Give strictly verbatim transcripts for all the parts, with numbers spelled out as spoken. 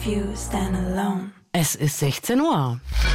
You stand alone. Es ist sechzehn Uhr.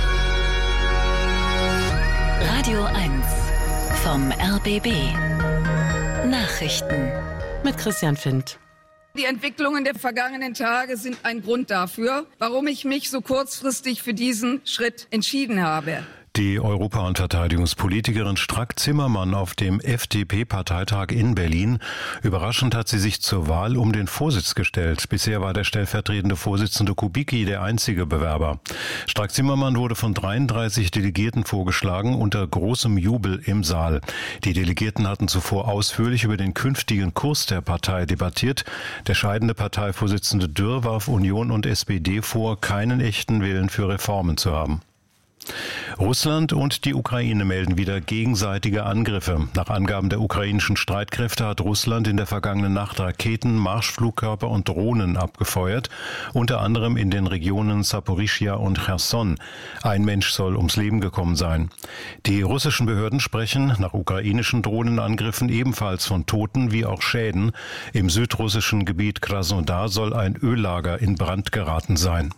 Radio eins vom R B B. Nachrichten Mit Christian Findt. Die Entwicklungen der vergangenen Tage sind ein Grund dafür, warum ich mich so kurzfristig für diesen Schritt entschieden habe. Die Europa- und Verteidigungspolitikerin Strack-Zimmermann auf dem F D P-Parteitag in Berlin. Überraschend hat sie sich zur Wahl um den Vorsitz gestellt. Bisher war der stellvertretende Vorsitzende Kubicki der einzige Bewerber. Strack-Zimmermann wurde von dreiunddreißig Delegierten vorgeschlagen, unter großem Jubel im Saal. Die Delegierten hatten zuvor ausführlich über den künftigen Kurs der Partei debattiert. Der scheidende Parteivorsitzende Dürr warf Union und S P D vor, keinen echten Willen für Reformen zu haben. Russland und die Ukraine melden wieder gegenseitige Angriffe. Nach Angaben der ukrainischen Streitkräfte hat Russland in der vergangenen Nacht Raketen, Marschflugkörper und Drohnen abgefeuert, unter anderem in den Regionen Saporischschja und Cherson. Ein Mensch soll ums Leben gekommen sein. Die russischen Behörden sprechen nach ukrainischen Drohnenangriffen ebenfalls von Toten wie auch Schäden. Im südrussischen Gebiet Krasnodar soll ein Öllager in Brand geraten sein.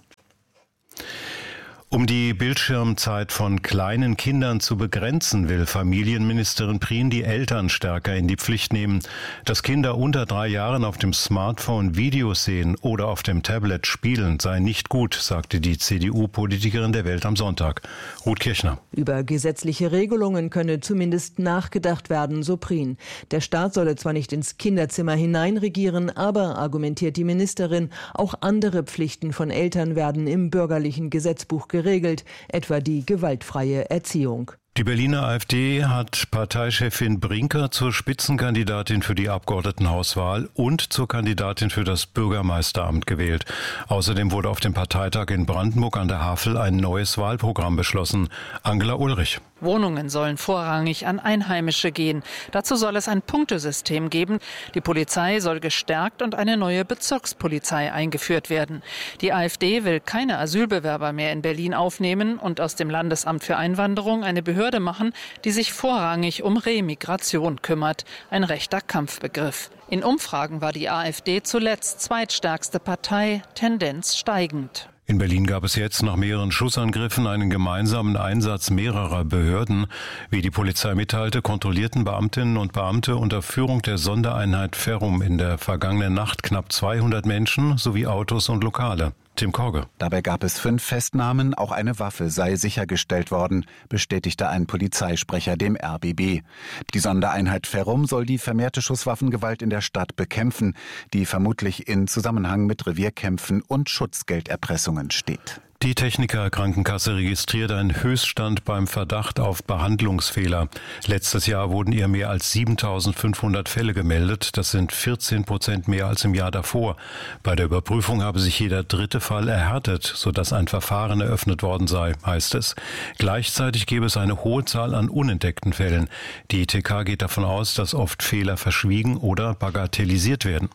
Um die Bildschirmzeit von kleinen Kindern zu begrenzen, will Familienministerin Prien die Eltern stärker in die Pflicht nehmen. Dass Kinder unter drei Jahren auf dem Smartphone Videos sehen oder auf dem Tablet spielen, sei nicht gut, sagte die C D U-Politikerin der Welt am Sonntag. Ruth Kirchner. Über gesetzliche Regelungen könne zumindest nachgedacht werden, so Prien. Der Staat solle zwar nicht ins Kinderzimmer hineinregieren, aber, argumentiert die Ministerin, auch andere Pflichten von Eltern werden im bürgerlichen Gesetzbuch geregelt, etwa die gewaltfreie Erziehung. Die Berliner AfD hat Parteichefin Brinker zur Spitzenkandidatin für die Abgeordnetenhauswahl und zur Kandidatin für das Bürgermeisteramt gewählt. Außerdem wurde auf dem Parteitag in Brandenburg an der Havel ein neues Wahlprogramm beschlossen. Angela Ulrich. Wohnungen sollen vorrangig an Einheimische gehen. Dazu soll es ein Punktesystem geben. Die Polizei soll gestärkt und eine neue Bezirkspolizei eingeführt werden. Die AfD will keine Asylbewerber mehr in Berlin aufnehmen und aus dem Landesamt für Einwanderung eine Behörde machen, die sich vorrangig um Remigration kümmert. Ein rechter Kampfbegriff. In Umfragen war die AfD zuletzt zweitstärkste Partei, Tendenz steigend. In Berlin gab es jetzt nach mehreren Schussangriffen einen gemeinsamen Einsatz mehrerer Behörden. Wie die Polizei mitteilte, kontrollierten Beamtinnen und Beamte unter Führung der Sondereinheit Ferrum in der vergangenen Nacht knapp zweihundert Menschen sowie Autos und Lokale. Tim Korge. Dabei gab es fünf Festnahmen, auch eine Waffe sei sichergestellt worden, bestätigte ein Polizeisprecher dem R B B. Die Sondereinheit Ferrum soll die vermehrte Schusswaffengewalt in der Stadt bekämpfen, die vermutlich in Zusammenhang mit Revierkämpfen und Schutzgelderpressungen steht. Die Techniker Krankenkasse registriert einen Höchststand beim Verdacht auf Behandlungsfehler. Letztes Jahr wurden ihr mehr als siebentausendfünfhundert Fälle gemeldet. Das sind vierzehn Prozent mehr als im Jahr davor. Bei der Überprüfung habe sich jeder dritte Fall erhärtet, sodass ein Verfahren eröffnet worden sei, heißt es. Gleichzeitig gäbe es eine hohe Zahl an unentdeckten Fällen. Die T K geht davon aus, dass oft Fehler verschwiegen oder bagatellisiert werden.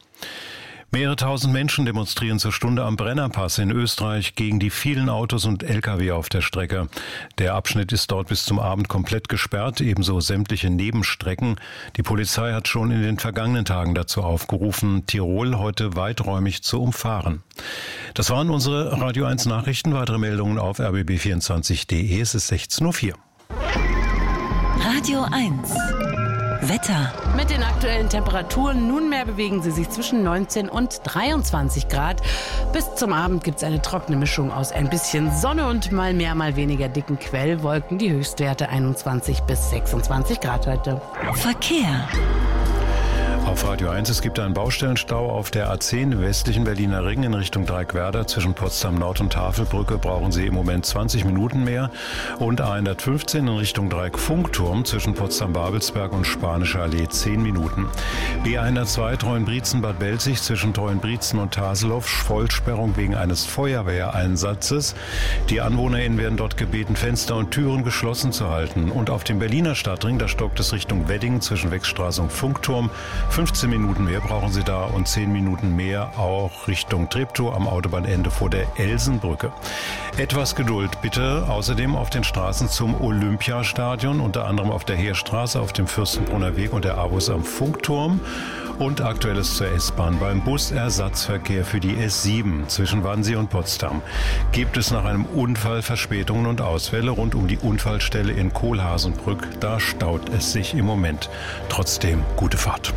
Mehrere tausend Menschen demonstrieren zur Stunde am Brennerpass in Österreich gegen die vielen Autos und L K W auf der Strecke. Der Abschnitt ist dort bis zum Abend komplett gesperrt, ebenso sämtliche Nebenstrecken. Die Polizei hat schon in den vergangenen Tagen dazu aufgerufen, Tirol heute weiträumig zu umfahren. Das waren unsere Radio eins Nachrichten. Weitere Meldungen auf r b b vierundzwanzig punkt d e. Es ist sechzehn Uhr vier. Radio eins Wetter. Mit den aktuellen Temperaturen nunmehr bewegen sie sich zwischen neunzehn und dreiundzwanzig Grad. Bis zum Abend gibt es eine trockene Mischung aus ein bisschen Sonne und mal mehr, mal weniger dicken Quellwolken. Die Höchstwerte einundzwanzig bis sechsundzwanzig Grad heute. Verkehr. Auf Radio eins, es gibt einen Baustellenstau auf der A zehn im westlichen Berliner Ring in Richtung Dreieckwerder. Zwischen Potsdam Nord und Tafelbrücke brauchen Sie im Moment zwanzig Minuten mehr. Und A hundertfünfzehn in Richtung Dreieck-Funkturm zwischen Potsdam-Babelsberg und Spanische Allee zehn Minuten. B hundertzwei Treuenbrietzen-Bad Belzig zwischen Treuenbrietzen und Taselow, Vollsperrung wegen eines Feuerwehreinsatzes. Die AnwohnerInnen werden dort gebeten, Fenster und Türen geschlossen zu halten. Und auf dem Berliner Stadtring, da stockt es Richtung Wedding zwischen Wechstraße und Funkturm. fünfzehn Minuten mehr brauchen Sie da und zehn Minuten mehr auch Richtung Treptow am Autobahnende vor der Elsenbrücke. Etwas Geduld bitte. Außerdem auf den Straßen zum Olympiastadion, unter anderem auf der Heerstraße, auf dem Fürstenbrunner Weg und der Abus am Funkturm. Und Aktuelles zur S-Bahn. Beim Busersatzverkehr für die S sieben zwischen Wannsee und Potsdam gibt es nach einem Unfall Verspätungen und Ausfälle rund um die Unfallstelle in Kohlhaasenbrück. Da staut es sich im Moment. Trotzdem gute Fahrt.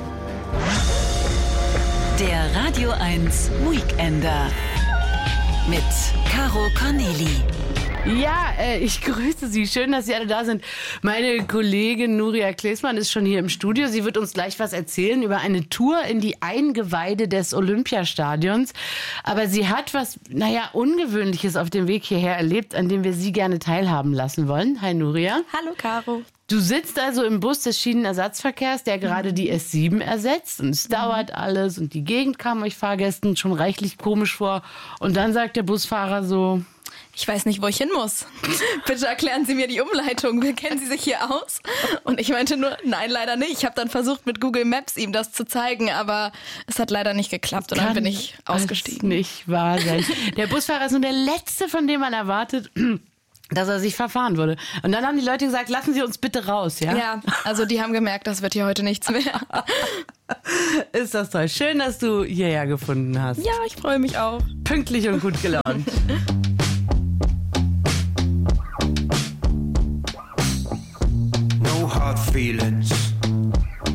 Der Radio eins Weekender mit Caro Corneli. Ja, äh, ich grüße Sie. Schön, dass Sie alle da sind. Meine Kollegin Nuria Klesmann ist schon hier im Studio. Sie wird uns gleich was erzählen über eine Tour in die Eingeweide des Olympiastadions. Aber sie hat was, naja, Ungewöhnliches auf dem Weg hierher erlebt, an dem wir Sie gerne teilhaben lassen wollen. Hi, Nuria. Hallo, Caro. Du sitzt also im Bus des Schienenersatzverkehrs, der gerade die S sieben ersetzt. Und es dauert alles und die Gegend kam euch Fahrgästen schon reichlich komisch vor. Und dann sagt der Busfahrer so: Ich weiß nicht, wo ich hin muss. Bitte erklären Sie mir die Umleitung. Kennen Sie sich hier aus? Und ich meinte nur, nein, leider nicht. Ich habe dann versucht, mit Google Maps ihm das zu zeigen, aber es hat leider nicht geklappt. Und dann bin ich ausgestiegen. Kann nicht wahr sein. Der Busfahrer ist nur der Letzte, von dem man erwartet, dass er sich verfahren würde. Und dann haben die Leute gesagt, lassen Sie uns bitte raus, ja? Ja, also die haben gemerkt, das wird hier heute nichts mehr. Ist das toll. Schön, dass du hierher gefunden hast. Ja, ich freue mich auch. Pünktlich und gut gelaunt. No hard feelings.